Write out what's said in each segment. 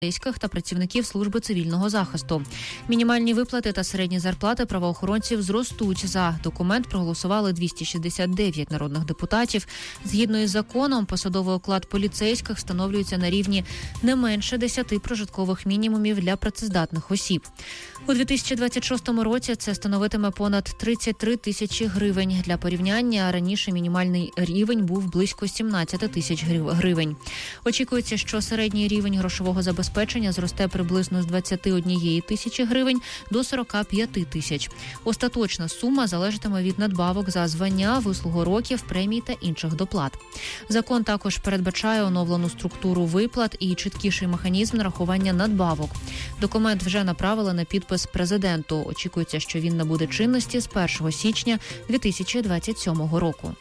та працівників служби цивільного захисту. Мінімальні виплати та середні зарплати правоохоронців зростуть. За документ проголосували 269 народних депутатів. Згідно із законом, посадовий оклад поліцейських встановлюється на рівні не менше 10 прожиткових мінімумів для працездатних осіб. У 2026 році це становитиме понад 33 тисячі гривень. Для порівняння, раніше мінімальний рівень був близько 17 тисяч гривень. Очікується, що середній рівень грошового забезпечення зросте приблизно з 21 тисячі гривень до 45 тисяч. Остаточна сума залежатиме від надбавок за звання, вислугу років, премій та інших доплат. Закон також передбачає оновлену структуру виплат і чіткіший механізм нарахування надбавок. Документ вже направили на підпис президенту. Очікується, що він набуде чинності з 1 січня 2027 року.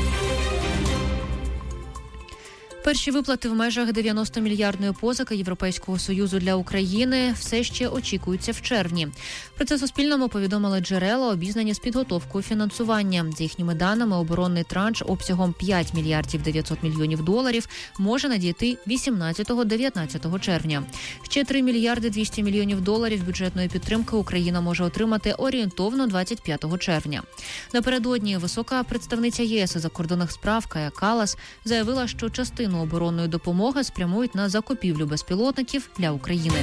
Перші виплати в межах 90-мільярдної позики Європейського Союзу для України все ще очікуються в червні. Про це Суспільному повідомили джерела, обізнані з підготовкою фінансування. За їхніми даними, оборонний транш обсягом 5 мільярдів 900 мільйонів доларів може надійти 18-19 червня. Ще 3 мільярди 200 мільйонів доларів бюджетної підтримки Україна може отримати орієнтовно 25 червня. Напередодні висока представниця ЄС із закордонних справ Кая Каллас заявила, що частину оборонної допомоги спрямують на закупівлю безпілотників для України.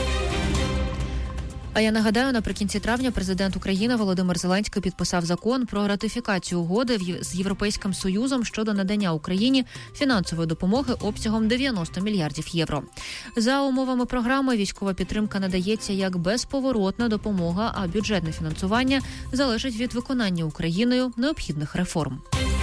А я нагадаю, наприкінці травня президент України Володимир Зеленський підписав закон про ратифікацію угоди з Європейським Союзом щодо надання Україні фінансової допомоги обсягом 90 мільярдів євро. За умовами програми військова підтримка надається як безповоротна допомога, а бюджетне фінансування залежить від виконання Україною необхідних реформ.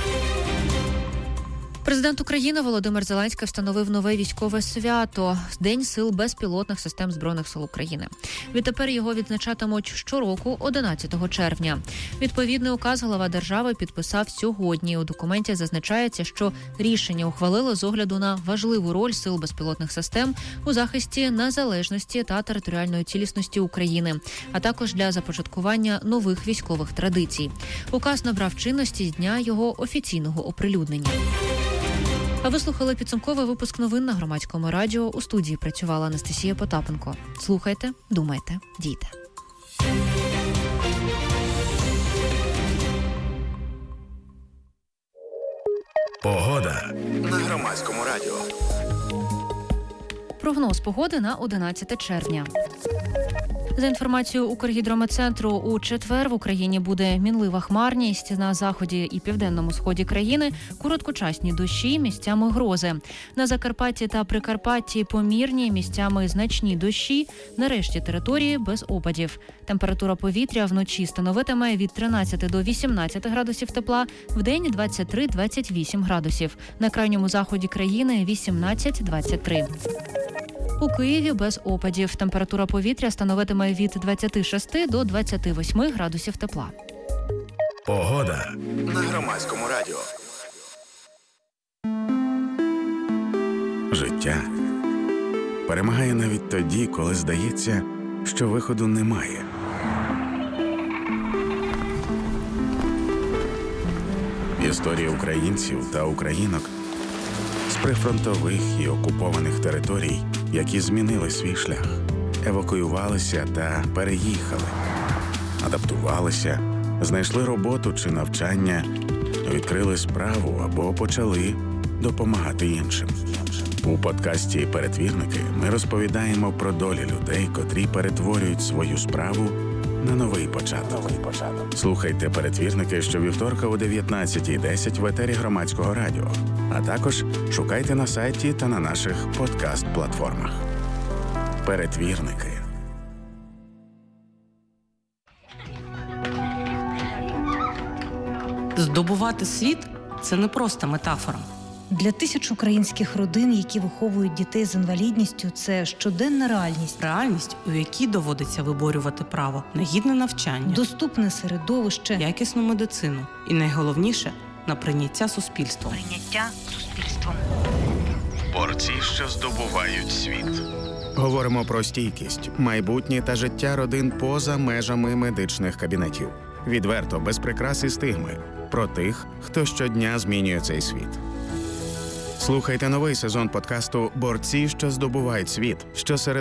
Президент України Володимир Зеленський встановив нове військове свято – День сил безпілотних систем Збройних сил України. Відтепер його відзначатимуть щороку 11 червня. Відповідний указ глава держави підписав сьогодні. У документі зазначається, що рішення ухвалили з огляду на важливу роль сил безпілотних систем у захисті незалежності та територіальної цілісності України, а також для започаткування нових військових традицій. Указ набрав чинності з дня його офіційного оприлюднення. А ви слухали підсумковий випуск новин на Громадському радіо. У студії працювала Анастасія Потапенко. Слухайте, думайте, дійте. Погода на Громадському радіо. Прогноз погоди на 11 червня. За інформацією Укргідрометцентру, у четвер в Україні буде мінлива хмарність. На заході і південному сході країни короткочасні дощі, місцями грози. На Закарпатті та Прикарпатті помірні, місцями значні дощі. На решті території без опадів. Температура повітря вночі становитиме від 13 до 18 градусів тепла, вдень 23-28 градусів. На крайньому заході країни 18-23. У Києві без опадів. Температура повітря становитиме від 26 до 28 градусів тепла. Погода на Громадському радіо. Життя перемагає навіть тоді, коли здається, що виходу немає. Історії українців та українок з прифронтових і окупованих територій, які змінили свій шлях, евакуювалися та переїхали, адаптувалися, знайшли роботу чи навчання, відкрили справу або почали допомагати іншим. У подкасті «Перетвірники» ми розповідаємо про долі людей, котрі перетворюють свою справу на новий початок. Слухайте «Перетвірники» щовівторка о 19:10 в етері Громадського радіо. А також шукайте на сайті та на наших подкаст-платформах. «Перетвірники». Здобувати світ – це не просто метафора. Для тисяч українських родин, які виховують дітей з інвалідністю, це щоденна реальність. Реальність, у якій доводиться виборювати право на гідне навчання, доступне середовище, якісну медицину і, найголовніше, на прийняття суспільством. Борці, що здобувають світ. Говоримо про стійкість, майбутнє та життя родин поза межами медичних кабінетів. Відверто, без прикрас і стигми. Про тих, хто щодня змінює цей світ. Слухайте новий сезон подкасту «Борці, що здобувають світ» щосереди